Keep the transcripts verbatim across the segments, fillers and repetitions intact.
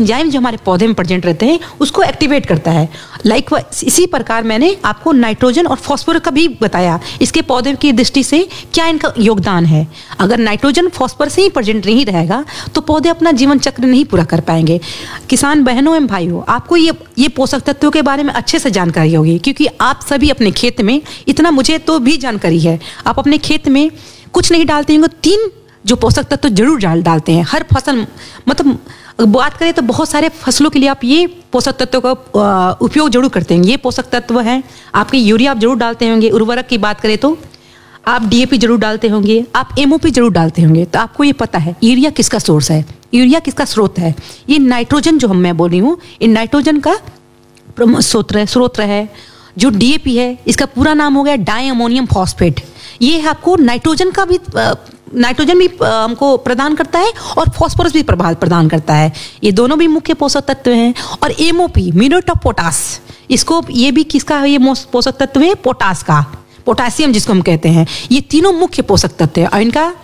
Enzyme जो हमारे पौधे में प्रेजेंट रहते हैं उसको एक्टिवेट करता है। लाइक इसी प्रकार मैंने आपको नाइट्रोजन और फॉस्फोरस का भी बताया, इसके पौधे की दृष्टि से क्या इनका योगदान है। अगर नाइट्रोजन फॉस्फोरस ही प्रेजेंट नहीं रहेगा तो पौधे अपना जीवन चक्र नहीं पूरा कर पाएंगे। किसान बहनों एवं भाइयों, आपको ये ये पोषक तत्वों के बारे में अच्छे से जानकारी होगी, क्योंकि आप सभी अपने खेत में, इतना मुझे तो भी जानकारी है, आप अपने खेत में कुछ नहीं डालते होंगे, तीन जो पोषक तत्व जरूर डाल डालते हैं हर फसल। मतलब बात करें तो बहुत सारे फसलों के लिए आप ये पोषक तत्वों का उपयोग जरूर करते हैं। ये पोषक तत्व हैं आपके, यूरिया आप जरूर डालते होंगे। उर्वरक की बात करें तो आप डी ए पी जरूर डालते होंगे, आप एम ओ पी जरूर डालते होंगे। तो आपको ये पता है यूरिया किसका सोर्स है, यूरिया किसका स्रोत है। ये नाइट्रोजन जो हम मैं बोल रही हूँ, ये नाइट्रोजन का स्रोत है स्रोत है। जो डी ए पी है इसका पूरा नाम हो गया डाई अमोनियम फॉस्फेट। ये आपको नाइट्रोजन का भी नाइट्रोजन भी हमको प्रदान करता है और फास्फोरस भी प्रभाव प्रदान करता है। ये दोनों भी मुख्य पोषक तत्व हैं। और M O P muriate of potash, इसको ये भी किसका है, ये पोषक तत्व है पोटास का, पोटासियम जिसको हम कहते हैं। ये तीनों मुख्य पोषक तत्व है और इनका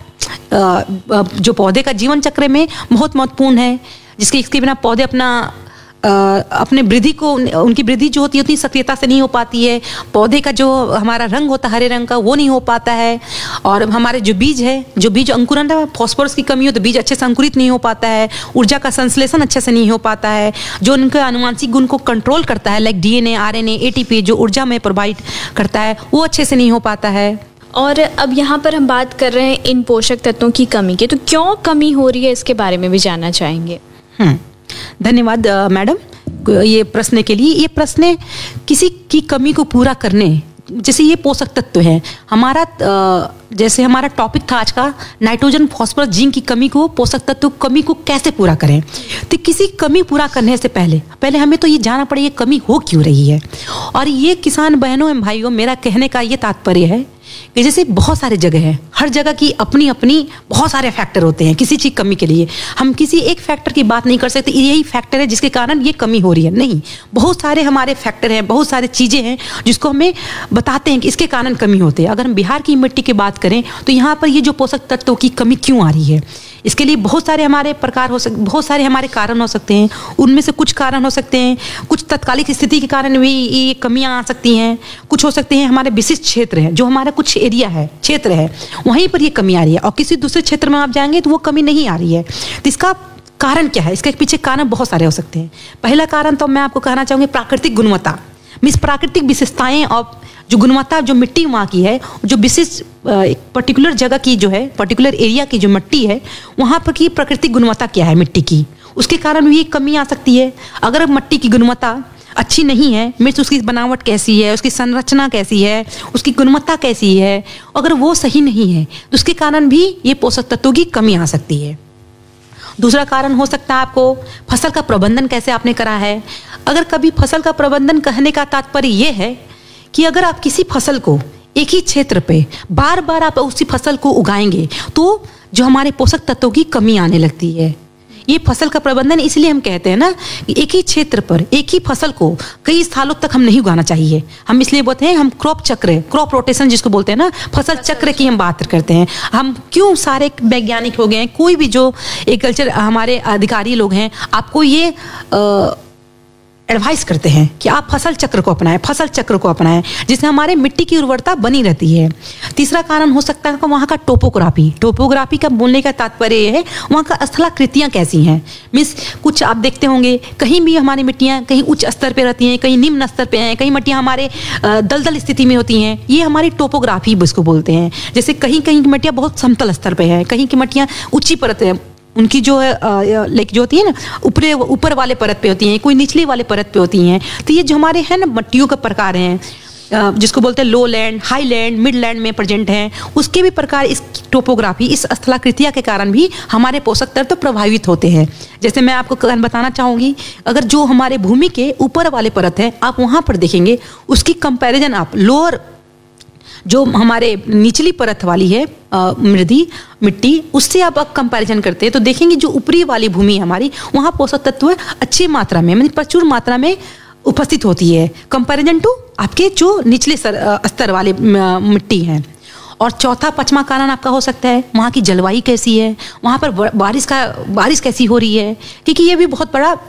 जो पौधे का जीवन चक्र में बहुत महत्वपूर्ण है, जिसके इसके बिना पौधे अपना Uh, अपने वृद्धि को, उनकी वृद्धि जो होती है उतनी सक्रियता से नहीं हो पाती है। पौधे का जो हमारा रंग होता है हरे रंग का, वो नहीं हो पाता है। और हमारे जो बीज है, जो बीज अंकुरन है, फॉस्फोरस की कमी हो तो बीज अच्छे से अंकुरित नहीं हो पाता है। ऊर्जा का संश्लेषण अच्छे से नहीं हो पाता है। जो उनके आनुवांशिक गुण को कंट्रोल करता है, like D N A, are N A, A T P, जो ऊर्जा में प्रोवाइड करता है, वो अच्छे से नहीं हो पाता है। और अब यहाँ पर हम बात कर रहे हैं इन पोषक तत्वों की कमी की, तो क्यों कमी हो रही है इसके बारे में भी जानना चाहेंगे। हम्म धन्यवाद मैडम ये प्रश्न के लिए। ये प्रश्न किसी की कमी को पूरा करने, जैसे ये पोषक तत्व है हमारा, जैसे हमारा टॉपिक था आज का नाइट्रोजन फॉस्फोरस जिंक की कमी को, पोषक तत्व कमी को कैसे पूरा करें। तो किसी कमी पूरा करने से पहले पहले हमें तो ये जानना पड़ेगा कमी हो क्यों रही है। और ये किसान बहनों एवं भाइयों, मेरा कहने का ये तात्पर्य है कि जैसे बहुत सारे जगह हैं, हर जगह की अपनी अपनी बहुत सारे फैक्टर होते हैं किसी चीज कमी के लिए। हम किसी एक फैक्टर की बात नहीं कर सकते यही फैक्टर है जिसके कारण ये कमी हो रही है, नहीं। बहुत सारे हमारे फैक्टर हैं, बहुत सारी चीजें हैं जिसको हमें बताते हैं कि इसके कारण कमी होती है। अगर हम बिहार की मिट्टी की बात करें तो यहाँ पर ये जो पोषक तत्वों की कमी क्यों आ रही है, इसके लिए बहुत सारे हमारे प्रकार हो सकते, बहुत सारे हमारे कारण हो सकते हैं। उनमें से कुछ कारण हो सकते हैं, कुछ तत्कालिक स्थिति के कारण भी ये कमियां आ सकती हैं। कुछ हो सकते हैं हमारे विशिष्ट क्षेत्र है, जो हमारा कुछ एरिया है, क्षेत्र है, वहीं पर ये कमी आ रही है। और किसी दूसरे क्षेत्र में आप जाएंगे तो वो कमी नहीं आ रही है। तो इसका कारण क्या है, इसके पीछे कारण बहुत सारे हो सकते हैं। पहला कारण तो मैं आपको कहना चाहूँगी प्राकृतिक गुणवत्ता, मीन्स प्राकृतिक विशेषताएं और जो गुणवत्ता जो मिट्टी वहाँ की है, जो विशिष्ट पर्टिकुलर जगह की जो है, पर्टिकुलर एरिया की जो मिट्टी है, वहाँ पर की प्राकृतिक गुणवत्ता क्या है मिट्टी की, उसके कारण भी कमी आ सकती है। अगर मिट्टी की गुणवत्ता अच्छी नहीं है, मीन्स उसकी बनावट कैसी है, उसकी संरचना कैसी है, उसकी गुणवत्ता कैसी है, अगर वो सही नहीं है तो उसके कारण भी ये पोषक तत्वों की कमी आ सकती है। दूसरा कारण हो सकता है आपको फसल का प्रबंधन कैसे आपने करा है। अगर कभी फसल का प्रबंधन कहने का तात्पर्य ये है कि अगर आप किसी फसल को एक ही क्षेत्र पे बार बार आप उसी फसल को उगाएंगे तो जो हमारे पोषक तत्वों की कमी आने लगती है। ये फसल का प्रबंधन इसलिए हम कहते हैं ना कि एक ही क्षेत्र पर एक ही फसल को कई सालों तक हम नहीं उगाना चाहिए। हम इसलिए बोलते हैं, हम क्रॉप चक्र, क्रॉप रोटेशन जिसको बोलते हैं ना, फसल चक्र की हम बात करते हैं। हम क्यों सारे वैज्ञानिक हो गए हैं, कोई भी जो एग्रीकल्चर हमारे अधिकारी लोग हैं, आपको ये आ, एडवाइस करते हैं कि आप फसल चक्र को अपनाएं, फसल चक्र को अपनाएं, जिससे हमारे मिट्टी की उर्वरता बनी रहती है। तीसरा कारण हो सकता है कि वहाँ का टोपोग्राफी। टोपोग्राफी का बोलने का तात्पर्य ये है वहाँ का स्थलाकृतियाँ कैसी हैं। मीन्स कुछ आप देखते होंगे कहीं भी हमारी मिट्टियाँ कहीं उच्च स्तर पे रहती हैं, कहीं निम्न स्तर पे हैं, कहीं मिट्टियाँ हमारे दलदल स्थिति में होती हैं। ये हमारी टोपोग्राफी इसको बोलते हैं। जैसे कहीं कहीं की मिट्टियाँ बहुत समतल स्तर पर है, कहीं की मिट्टियाँ ऊँची परत है, उनकी जो है लाइक जो होती है ना ऊपर ऊपर वाले परत पे होती हैं, कोई निचली वाले परत पे होती हैं। तो ये जो हमारे हैं ना मिट्टियों का प्रकार हैं, जिसको बोलते हैं लो land, high land, mid land में प्रेजेंट हैं, उसके भी प्रकार इस टोपोग्राफी, इस स्थलाकृतियाँ के कारण भी हमारे पोषक तत्व प्रभावित होते हैं। जैसे मैं आपको बताना चाहूँगी, अगर जो हमारे भूमि के ऊपर वाले परत है आप वहाँ पर देखेंगे, उसकी कंपेरिजन आप लोअर जो हमारे निचली परत वाली है मृदी मिट्टी, उससे आप कंपैरिजन करते हैं तो देखेंगे जो ऊपरी वाली भूमि है हमारी, वहाँ पोषक तत्व अच्छी मात्रा में, मतलब प्रचुर मात्रा में उपस्थित होती है कंपैरिजन टू आपके जो निचले स्तर वाले मिट्टी हैं। और चौथा पांचवा कारण आपका हो सकता है वहाँ की जलवायु कैसी है, वहाँ पर बारिश का बारिश कैसी हो रही है, क्योंकि ये भी बहुत बड़ा